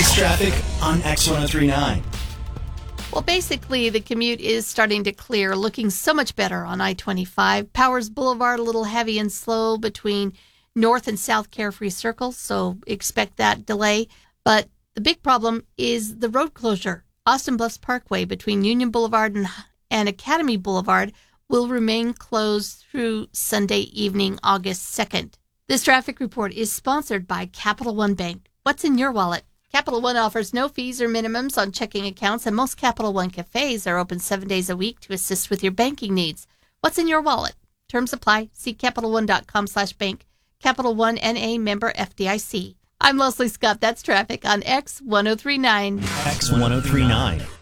That's traffic on X1039. Well, basically, the commute is starting to clear, looking so much better on I-25. Powers Boulevard, a little heavy and slow between North and South Carefree Circle, so expect that delay. But the big problem is the road closure. Austin Bluffs Parkway between Union Boulevard and Academy Boulevard will remain closed through Sunday evening, August 2nd. This traffic report is sponsored by Capital One Bank. What's in your wallet? Capital One offers no fees or minimums on checking accounts, and most Capital One cafes are open 7 days a week to assist with your banking needs. What's in your wallet? Terms apply. See CapitalOne.com/bank. Capital One N.A. member FDIC. I'm Leslie Scott. That's traffic on X1039. X1039.